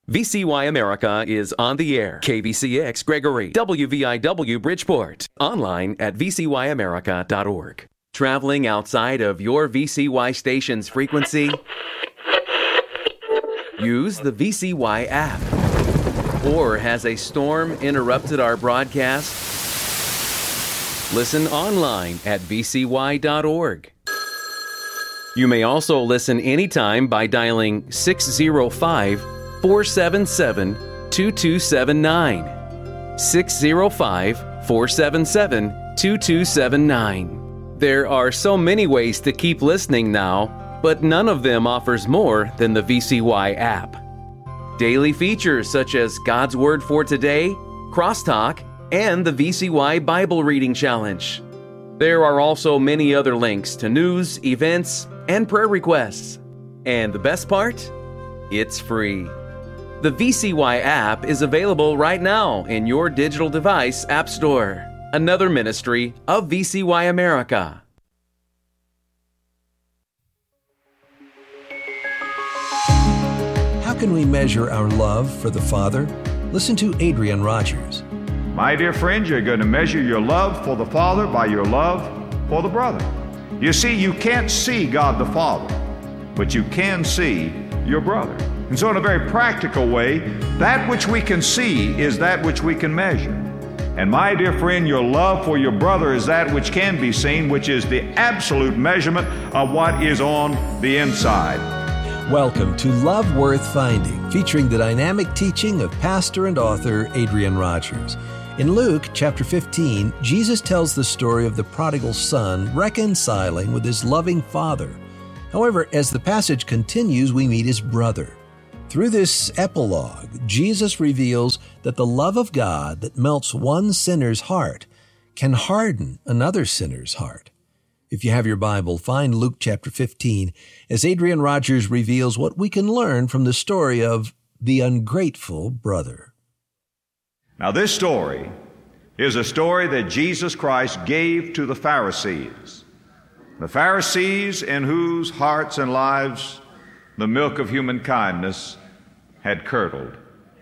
VCY America is on the air. KVCX Gregory, WVIW Bridgeport. Online at vcyamerica.org. Traveling outside of your VCY station's frequency? Use the VCY app. Or has a storm interrupted our broadcast? Listen online at vcy.org. You may also listen anytime by dialing 605-477-2279. 605-477-2279. There are so many ways to keep listening now, but none of them offers more than the VCY app. Daily features such as God's Word for Today, Crosstalk, and the VCY Bible Reading Challenge. There are also many other links to news, events, and prayer requests. And the best part? It's free. The VCY app is available right now in your digital device app store. Another ministry of VCY America. How can we measure our love for the Father? Listen to Adrian Rogers. My dear friends, you're going to measure your love for the Father by your love for the brother. You see, you can't see God the Father, but you can see your brother. And so in a very practical way, that which we can see is that which we can measure. And my dear friend, your love for your brother is that which can be seen, which is the absolute measurement of what is on the inside. Welcome to Love Worth Finding, featuring the dynamic teaching of pastor and author Adrian Rogers. In Luke chapter 15, Jesus tells the story of the prodigal son reconciling with his loving father. However, as the passage continues, we meet his brother. Through this epilogue, Jesus reveals that the love of God that melts one sinner's heart can harden another sinner's heart. If you have your Bible, find Luke chapter 15 as Adrian Rogers reveals what we can learn from the story of the ungrateful brother. Now, this story is a story that Jesus Christ gave to the Pharisees in whose hearts and lives the milk of human kindness had curdled.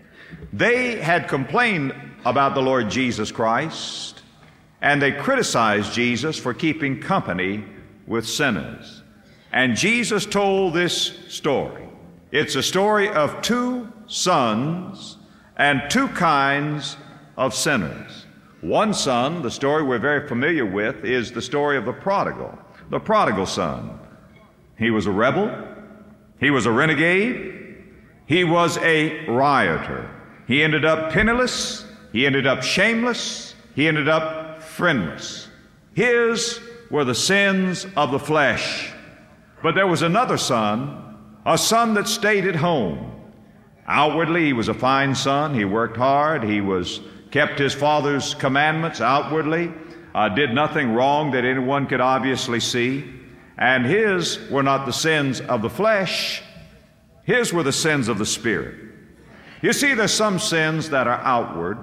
They had complained about the Lord Jesus Christ, and they criticized Jesus for keeping company with sinners. And Jesus told this story. It's a story of two sons and two kinds of sinners. One son, the story we're very familiar with, is the story of the prodigal son. He was a rebel. He was a renegade. He was a rioter. He ended up penniless. He ended up shameless. He ended up friendless. His were the sins of the flesh. But there was another son, a son that stayed at home. Outwardly, he was a fine son. He worked hard. He kept his father's commandments outwardly, did nothing wrong that anyone could obviously see. And his were not the sins of the flesh. His were the sins of the Spirit. You see, there's some sins that are outward,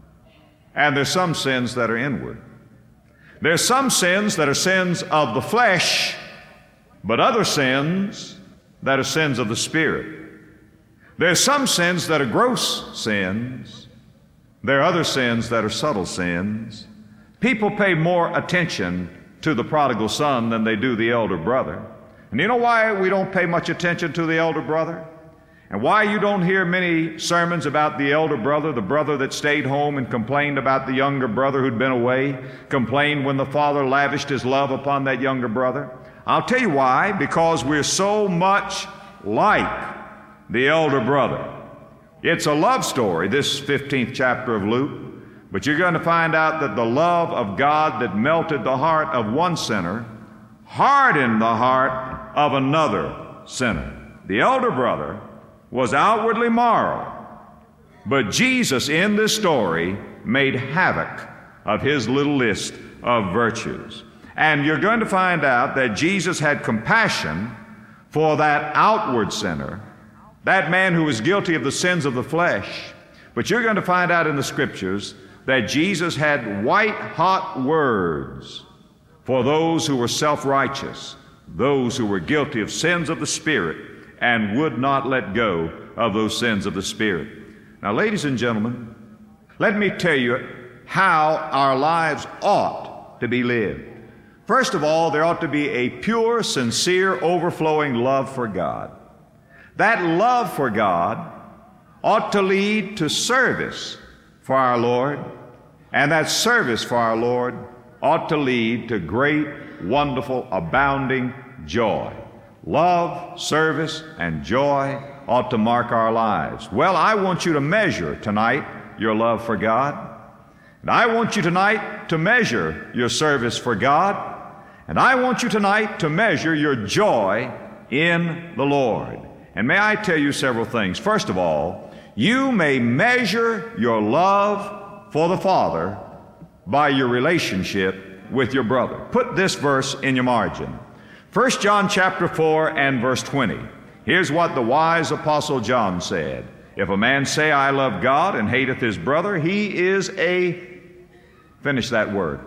and there's some sins that are inward. There's some sins that are sins of the flesh, but other sins that are sins of the Spirit. There's some sins that are gross sins. There are other sins that are subtle sins. People pay more attention to the prodigal son than they do the elder brother. And you know why we don't pay much attention to the elder brother? And why you don't hear many sermons about the elder brother, the brother that stayed home and complained about the younger brother who'd been away, complained when the father lavished his love upon that younger brother? I'll tell you why. Because we're so much like the elder brother. It's a love story, this 15th chapter of Luke, but you're going to find out that the love of God that melted the heart of one sinner hardened the heart of another sinner. The elder brother was outwardly moral, but Jesus in this story made havoc of his little list of virtues. And you're going to find out that Jesus had compassion for that outward sinner, that man who was guilty of the sins of the flesh. But you're going to find out in the Scriptures that Jesus had white-hot words for those who were self-righteous, those who were guilty of sins of the Spirit and would not let go of those sins of the Spirit. Now, ladies and gentlemen, let me tell you how our lives ought to be lived. First of all, there ought to be a pure, sincere, overflowing love for God. That love for God ought to lead to service for our Lord, and that service for our Lord ought to lead to great, wonderful, abounding joy. Love, service, and joy ought to mark our lives. Well, I want you to measure tonight your love for God, and I want you tonight to measure your service for God, and I want you tonight to measure your joy in the Lord. And may I tell you several things. First of all, you may measure your love for the Father by your relationship with your brother. Put this verse in your margin. 1 John chapter 4 and verse 20. Here's what the wise apostle John said. If a man say, I love God, and hateth his brother, he is a, finish that word,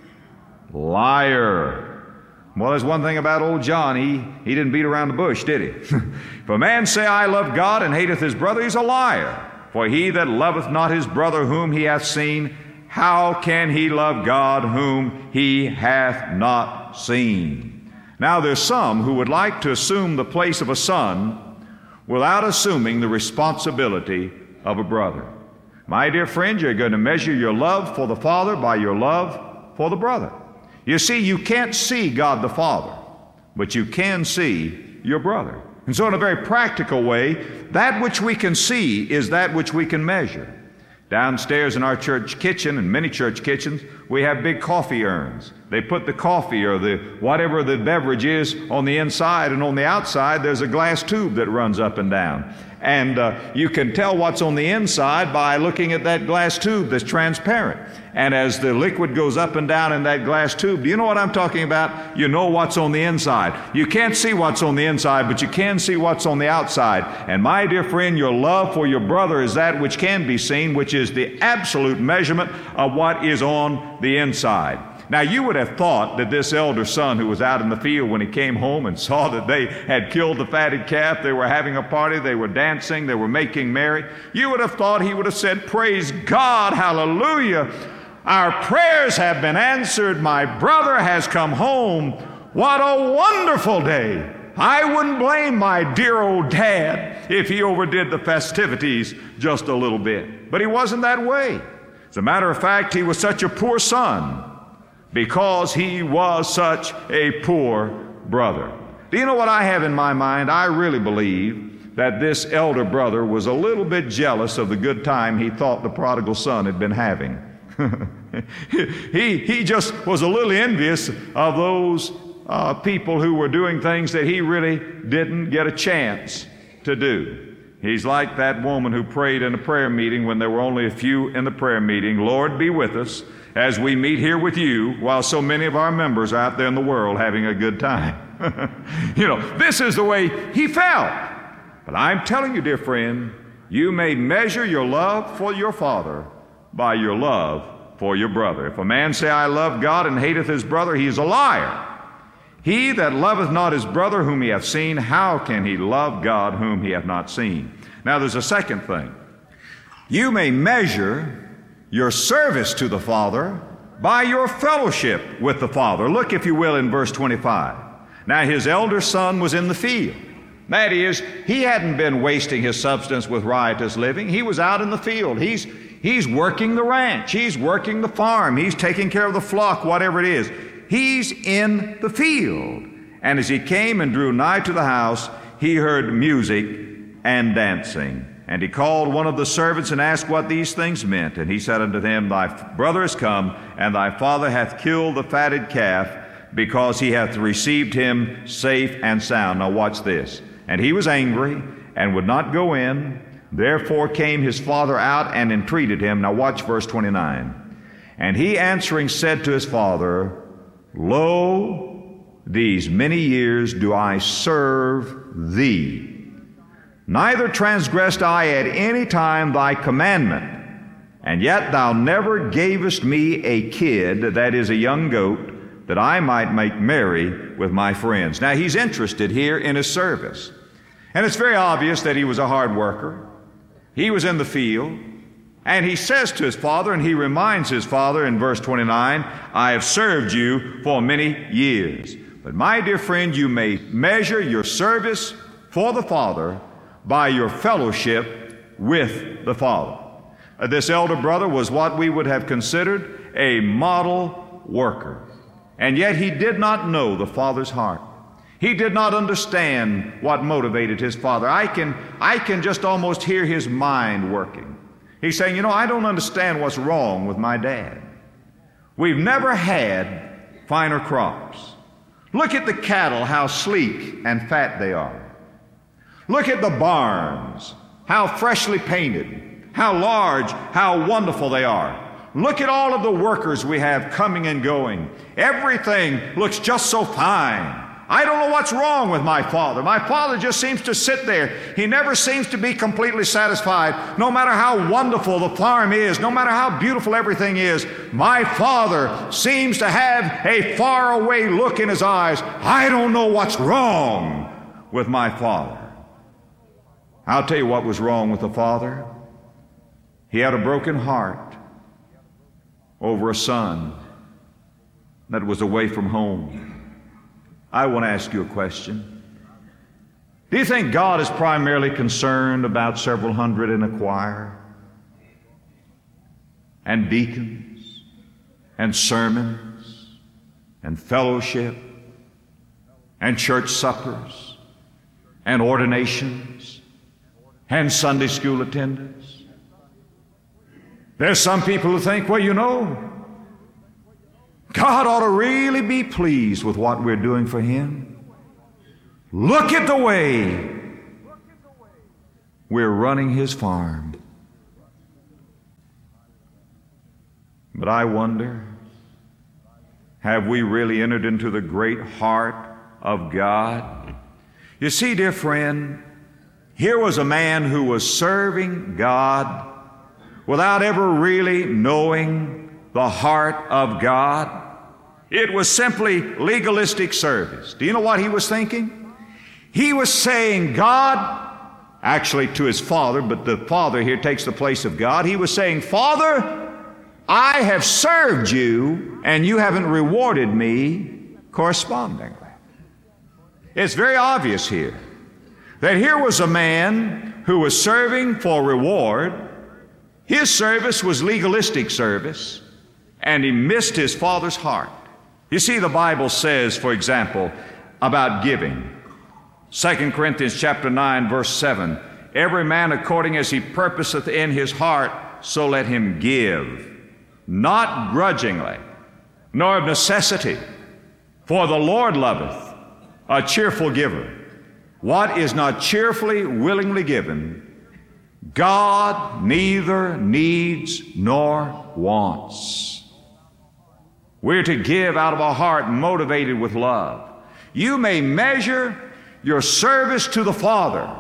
liar. Well, there's one thing about old John. He didn't beat around the bush, did he? If a man say, I love God, and hateth his brother, he's a liar. For he that loveth not his brother whom he hath seen, how can he love God whom he hath not seen? Now, there's some who would like to assume the place of a son without assuming the responsibility of a brother. My dear friend, you're going to measure your love for the Father by your love for the brother. You see, you can't see God the Father, but you can see your brother. And so in a very practical way, that which we can see is that which we can measure. Downstairs in our church kitchen and many church kitchens, we have big coffee urns. They put the coffee or the whatever the beverage is on the inside, and on the outside there's a glass tube that runs up and down. And you can tell what's on the inside by looking at that glass tube that's transparent. And as the liquid goes up and down in that glass tube, do you know what I'm talking about? You know what's on the inside. You can't see what's on the inside, but you can see what's on the outside. And my dear friend, your love for your brother is that which can be seen, which is the absolute measurement of what is on the inside. Now, you would have thought that this elder son who was out in the field when he came home and saw that they had killed the fatted calf, they were having a party, they were dancing, they were making merry, you would have thought he would have said, praise God, hallelujah, our prayers have been answered, my brother has come home, what a wonderful day. I wouldn't blame my dear old dad if he overdid the festivities just a little bit. But he wasn't that way. As a matter of fact, he was such a poor son because he was such a poor brother. Do you know what I have in my mind? I really believe that this elder brother was a little bit jealous of the good time he thought the prodigal son had been having. He just was a little envious of those people who were doing things that he really didn't get a chance to do. He's like that woman who prayed in a prayer meeting when there were only a few in the prayer meeting. Lord, be with us as we meet here with you while so many of our members are out there in the world having a good time. This is the way he felt. But I'm telling you, dear friend, you may measure your love for your father by your love for your brother. If a man say, I love God, and hateth his brother, he is a liar. He that loveth not his brother whom he hath seen, how can he love God whom he hath not seen? Now there's a second thing. You may measure your service to the Father by your fellowship with the Father. Look, if you will, in verse 25. Now his elder son was in the field. That is, he hadn't been wasting his substance with riotous living. He was out in the field. He's working the ranch. He's working the farm. He's taking care of the flock, whatever it is. He's in the field. And as he came and drew nigh to the house, he heard music and dancing. And he called one of the servants and asked what these things meant. And he said unto them, Thy brother is come, and thy father hath killed the fatted calf, because he hath received him safe and sound. Now watch this. And he was angry and would not go in. Therefore came his father out and entreated him. Now watch verse 29. And he answering said to his father, Lo, these many years do I serve thee. Neither transgressed I at any time thy commandment, and yet thou never gavest me a kid, that is a young goat, that I might make merry with my friends. Now he's interested here in his service. And it's very obvious that he was a hard worker. He was in the field. And he says to his father, and he reminds his father in verse 29, I have served you for many years. But my dear friend, you may measure your service for the Father by your fellowship with the Father. This elder brother was what we would have considered a model worker. And yet he did not know the Father's heart. He did not understand what motivated his father. I can just almost hear his mind working. He's saying, I don't understand what's wrong with my dad. We've never had finer crops. Look at the cattle, how sleek and fat they are. Look at the barns, how freshly painted, how large, how wonderful they are. Look at all of the workers we have coming and going. Everything looks just so fine. I don't know what's wrong with my father. My father just seems to sit there. He never seems to be completely satisfied. No matter how wonderful the farm is, no matter how beautiful everything is, my father seems to have a faraway look in his eyes. I don't know what's wrong with my father. I'll tell you what was wrong with the father. He had a broken heart over a son that was away from home. I want to ask you a question. Do you think God is primarily concerned about several hundred in a choir, and deacons, and sermons, and fellowship, and church suppers, and ordinations, and Sunday school attendance? There's some people who think, God ought to really be pleased with what we're doing for Him. Look at the way we're running His farm. But I wonder, have we really entered into the great heart of God? You see, dear friend, here was a man who was serving God without ever really knowing the heart of God. It was simply legalistic service. Do you know what he was thinking? He was saying, God, actually to his father, but the father here takes the place of God. He was saying, Father, I have served you, and you haven't rewarded me correspondingly. It's very obvious here that here was a man who was serving for reward. His service was legalistic service, and he missed his father's heart. You see, the Bible says, for example, about giving. 2 Corinthians chapter 9, verse 7, every man according as he purposeth in his heart, so let him give, not grudgingly, nor of necessity, for the Lord loveth a cheerful giver. What is not cheerfully, willingly given, God neither needs nor wants. We're to give out of a heart motivated with love. You may measure your service to the Father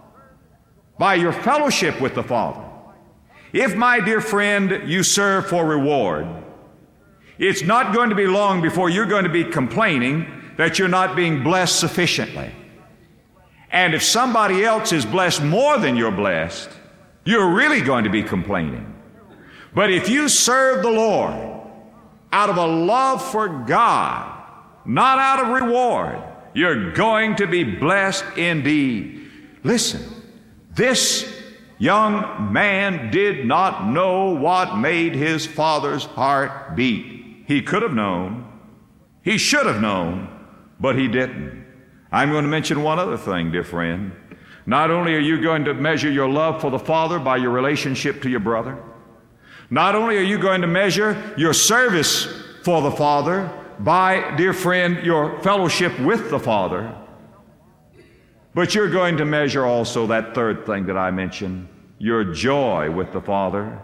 by your fellowship with the Father. If, my dear friend, you serve for reward, it's not going to be long before you're going to be complaining that you're not being blessed sufficiently. And if somebody else is blessed more than you're blessed, you're really going to be complaining. But if you serve the Lord out of a love for God, not out of reward, you're going to be blessed indeed. Listen, this young man did not know what made his father's heart beat. He could have known. He should have known, but he didn't. I'm going to mention one other thing, dear friend. Not only are you going to measure your love for the Father by your relationship to your brother, not only are you going to measure your service for the Father by, dear friend, your fellowship with the Father, but you're going to measure also that third thing that I mentioned, your joy with the Father,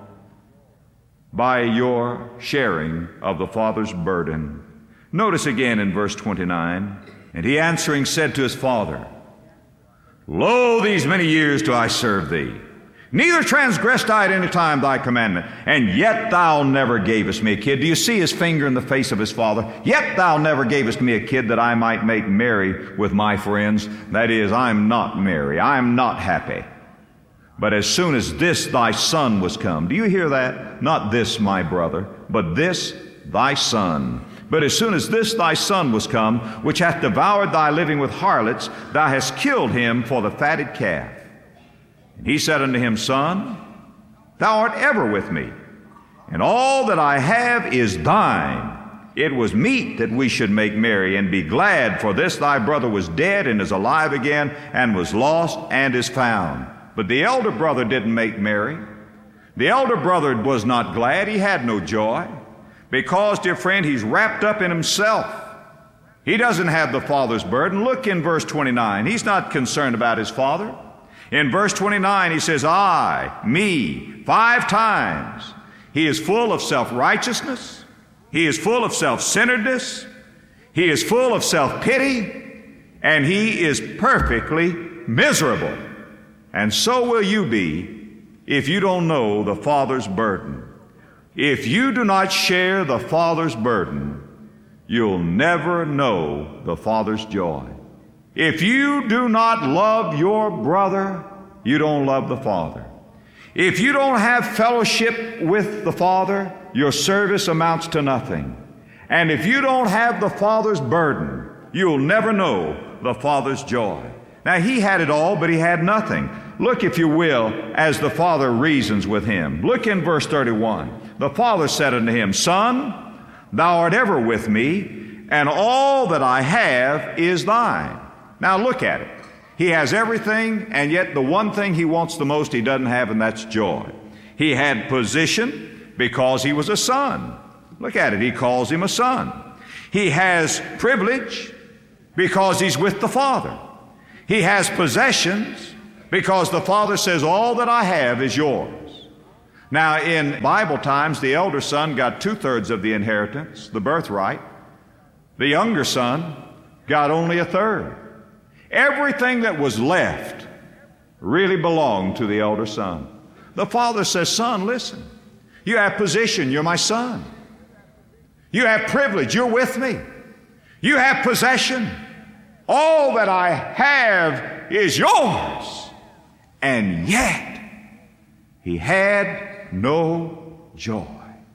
by your sharing of the Father's burden. Notice again in verse 29, and he answering said to his father, Lo, these many years do I serve thee, Neither transgressed I at any time thy commandment. And yet thou never gavest me a kid. Do you see his finger in the face of his father? Yet thou never gavest me a kid that I might make merry with my friends. That is, I'm not merry. I'm not happy. But as soon as this thy son was come, do you hear that? Not this my brother, but this thy son. But as soon as this thy son was come, which hath devoured thy living with harlots, thou hast killed him for the fatted calf. And he said unto him, Son, thou art ever with me, and all that I have is thine. It was meet that we should make merry and be glad, for this thy brother was dead and is alive again, and was lost and is found. But the elder brother didn't make merry. The elder brother was not glad. He had no joy. Because, dear friend, he's wrapped up in himself. He doesn't have the Father's burden. Look in verse 29. He's not concerned about his Father. In verse 29, he says, I, me, 5 times. He is full of self-righteousness. He is full of self-centeredness. He is full of self-pity. And he is perfectly miserable. And so will you be if you don't know the Father's burden. If you do not share the Father's burden, you'll never know the Father's joy. If you do not love your brother, you don't love the Father. If you don't have fellowship with the Father, your service amounts to nothing. And if you don't have the Father's burden, you'll never know the Father's joy. Now, he had it all, but he had nothing. Look, if you will, as the Father reasons with him. Look in verse 31. The Father said unto him, Son, thou art ever with me, and all that I have is thine. Now, look at it. He has everything, and yet the one thing he wants the most he doesn't have, and that's joy. He had position because he was a son. Look at it. He calls him a son. He has privilege because he's with the Father. He has possessions because the Father says, all that I have is yours. Now, in Bible times, the elder son got 2/3 of the inheritance, the birthright. The younger son got only 1/3. Everything that was left really belonged to the elder son. The Father says, Son, listen, you have position, you're my son. You have privilege, you're with me. You have possession. All that I have is yours. And yet, he had no joy.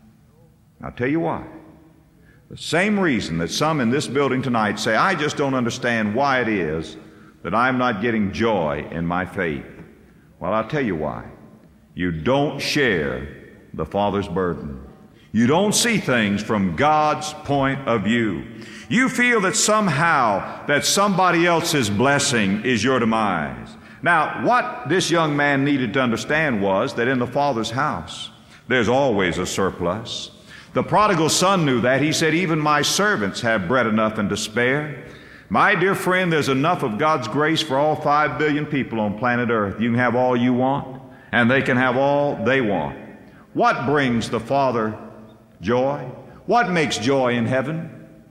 I'll tell you why. The same reason that some in this building tonight say, I just don't understand why it is that I'm not getting joy in my faith. Well, I'll tell you why. You don't share the Father's burden. You don't see things from God's point of view. You feel that somehow that somebody else's blessing is your demise. Now, what this young man needed to understand was that in the Father's house, there's always a surplus. The prodigal son knew that. He said, even my servants have bread enough and to spare. My dear friend, there's enough of God's grace for all 5 billion people on planet Earth. You can have all you want, and they can have all they want. What brings the Father joy? What makes joy in heaven?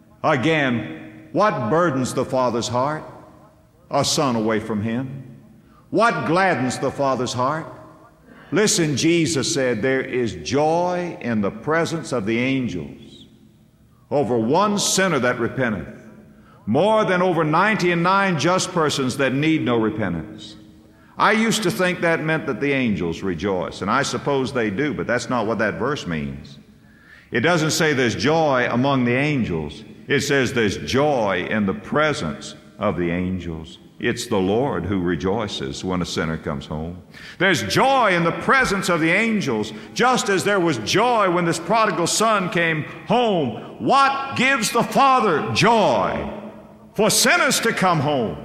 Again, what burdens the Father's heart? A son away from him. What gladdens the Father's heart? Listen, Jesus said, there is joy in the presence of the angels over one sinner that repenteth, more than over 99 just persons that need no repentance. I used to think that meant that the angels rejoice, and I suppose they do, but that's not what that verse means. It doesn't say there's joy among the angels. It says there's joy in the presence of the angels. It's the Lord who rejoices when a sinner comes home. There's joy in the presence of the angels, just as there was joy when this prodigal son came home. What gives the Father joy? For sinners to come home.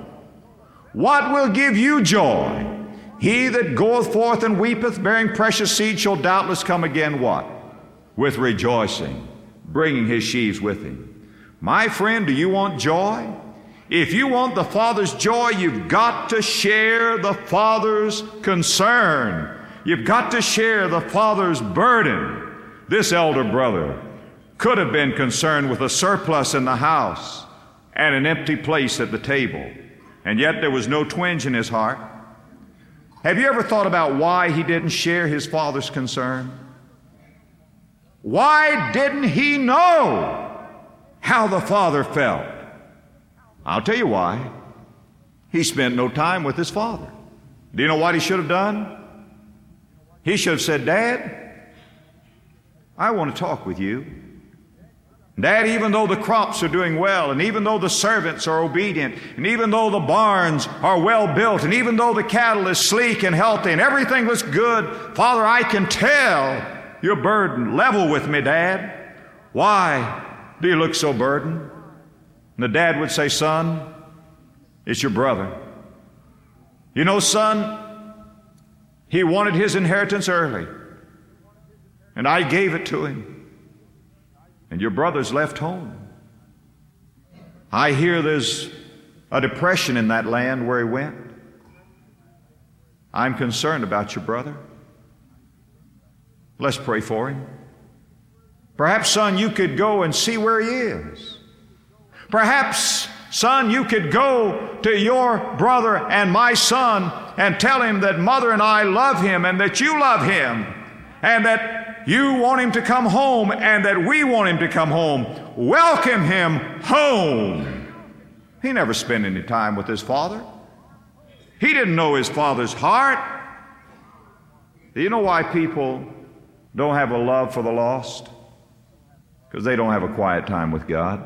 What will give you joy? He that goeth forth and weepeth, bearing precious seed, shall doubtless come again, what? With rejoicing, bringing his sheaves with him. My friend, do you want joy? If you want the Father's joy, you've got to share the Father's concern. You've got to share the Father's burden. This elder brother could have been concerned with a surplus in the house and an empty place at the table, and yet there was no twinge in his heart. Have you ever thought about why he didn't share his father's concern? Why didn't he know how the father felt? I'll tell you why. He spent no time with his father. Do you know what he should have done? He should have said, Dad, I want to talk with you. Dad, even though the crops are doing well, and even though the servants are obedient, and even though the barns are well built, and even though the cattle is sleek and healthy, and everything looks good, Father, I can tell you're burdened. Level with me, Dad. Why do you look so burdened? And the dad would say, Son, it's your brother. You know, son, he wanted his inheritance early, and I gave it to him. And your brother's left home. I hear there's a depression in that land where he went. I'm concerned about your brother. Let's pray for him. Perhaps, son, you could go and see where he is. Perhaps, son, you could go to your brother and my son and tell him that mother and I love him and that you love him and that you want him to come home and that we want him to come home. Welcome him home. He never spent any time with his father. He didn't know his father's heart. Do you know why people don't have a love for the lost? Because they don't have a quiet time with God.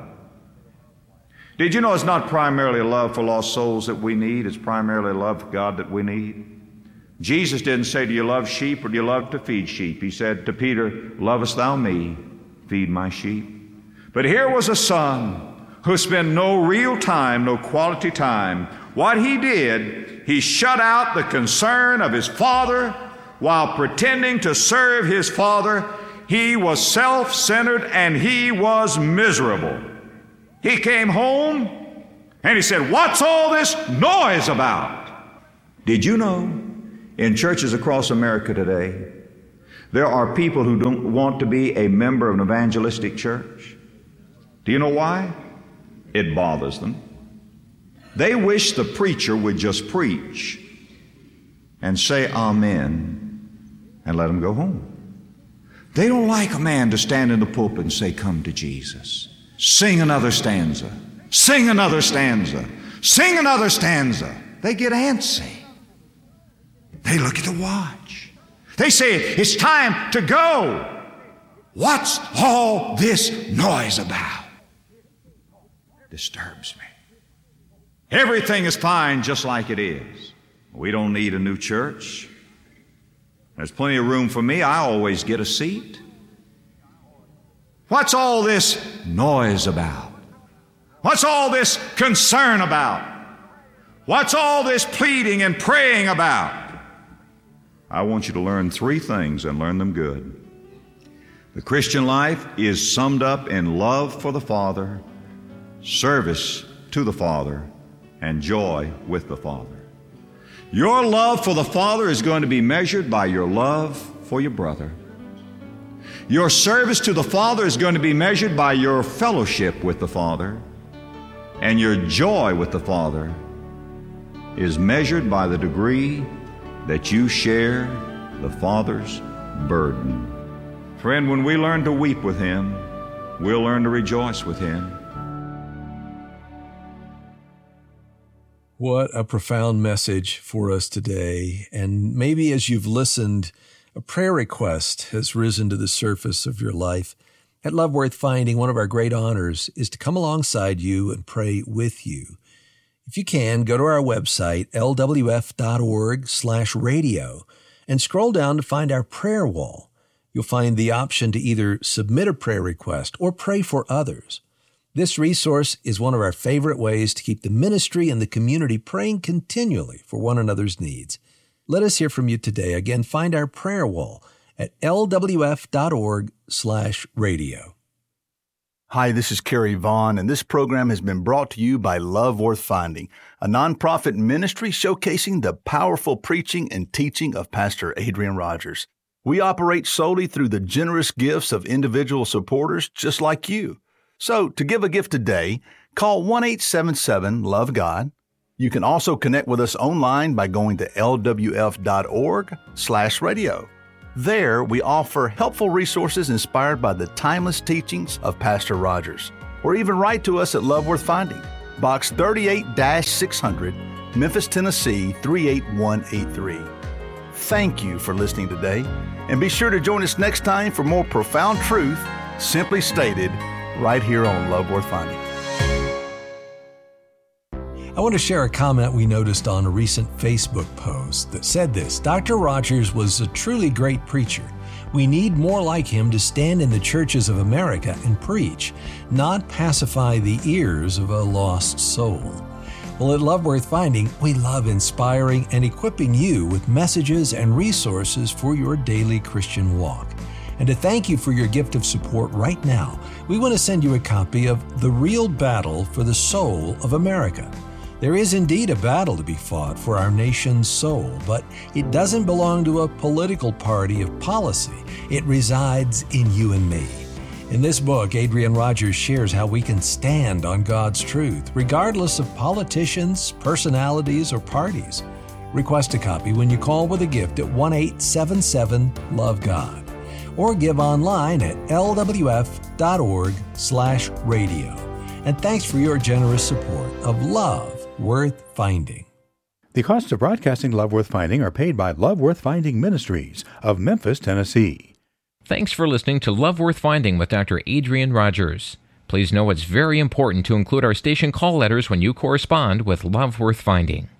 Did you know it's not primarily a love for lost souls that we need? It's primarily a love for God that we need. Jesus didn't say, do you love sheep or do you love to feed sheep? He said to Peter, lovest thou me? Feed my sheep. But here was a son who spent no real time, no quality time. What he did, he shut out the concern of his father while pretending to serve his father. He was self-centered and he was miserable. He came home and he said, what's all this noise about? Did you know in churches across America today, there are people who don't want to be a member of an evangelistic church? Do you know why? It bothers them. They wish the preacher would just preach and say amen and let them go home. They don't like a man to stand in the pulpit and say, come to Jesus. Sing another stanza. Sing another stanza. Sing another stanza. They get antsy. They look at the watch. They say, it's time to go. What's all this noise about? Disturbs me. Everything is fine just like it is. We don't need a new church. There's plenty of room for me. I always get a seat. What's all this noise about? What's all this concern about? What's all this pleading and praying about? I want you to learn three things and learn them good. The Christian life is summed up in love for the Father, service to the Father, and joy with the Father. Your love for the Father is going to be measured by your love for your brother. Your service to the Father is going to be measured by your fellowship with the Father. And your joy with the Father is measured by the degree that you share the Father's burden. Friend, when we learn to weep with Him, we'll learn to rejoice with Him. What a profound message for us today. And maybe as you've listened, a prayer request has risen to the surface of your life. At Love Worth Finding, one of our great honors is to come alongside you and pray with you. If you can, go to our website, lwf.org/radio, and scroll down to find our prayer wall. You'll find the option to either submit a prayer request or pray for others. This resource is one of our favorite ways to keep the ministry and the community praying continually for one another's needs. Let us hear from you today. Again, find our prayer wall at lwf.org/radio. Hi, this is Kerry Vaughn, and this program has been brought to you by Love Worth Finding, a nonprofit ministry showcasing the powerful preaching and teaching of Pastor Adrian Rogers. We operate solely through the generous gifts of individual supporters just like you. So, to give a gift today, call 1-877-LOVE-GOD, You can also connect with us online by going to lwf.org/radio. There, we offer helpful resources inspired by the timeless teachings of Pastor Rogers. Or even write to us at Love Worth Finding, Box 38-600, Memphis, Tennessee 38183. Thank you for listening today, and be sure to join us next time for more profound truth, simply stated, right here on Love Worth Finding. I want to share a comment we noticed on a recent Facebook post that said this: Dr. Rogers was a truly great preacher. We need more like him to stand in the churches of America and preach, not pacify the ears of a lost soul. Well, at Love Worth Finding, we love inspiring and equipping you with messages and resources for your daily Christian walk. And to thank you for your gift of support right now, we want to send you a copy of The Real Battle for the Soul of America. There is indeed a battle to be fought for our nation's soul, but it doesn't belong to a political party of policy. It resides in you and me. In this book, Adrian Rogers shares how we can stand on God's truth, regardless of politicians, personalities, or parties. Request a copy when you call with a gift at 1-877-LOVE-GOD or give online at lwf.org/radio. And thanks for your generous support of Love Worth Finding. The costs of broadcasting Love Worth Finding are paid by Love Worth Finding Ministries of Memphis, Tennessee. Thanks for listening to Love Worth Finding with Dr. Adrian Rogers. Please know it's very important to include our station call letters when you correspond with Love Worth Finding.